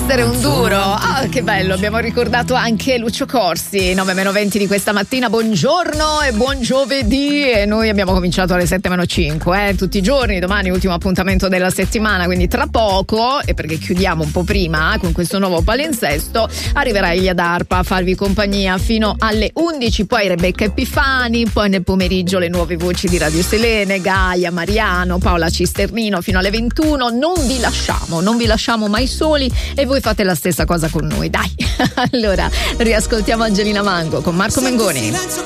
essere un duro. Ah, che bello, abbiamo ricordato anche Lucio Corsi, 9:20 di questa mattina. Buongiorno e buon giovedì. E noi abbiamo cominciato alle 7:05, tutti i giorni. Domani ultimo appuntamento della settimana, quindi tra poco, e perché chiudiamo un po' prima con questo nuovo palinsesto, arriverà Elia D'Arpa a farvi compagnia fino alle 11, poi Rebecca Epifani, poi nel pomeriggio le nuove voci di Radio Selene, Gaia, Mariano, Paola Cisternino fino alle 21. Non vi lasciamo mai soli e voi fate la stessa cosa con noi, dai. Allora riascoltiamo Angelina Mango con Marco Mengoni. Silenzio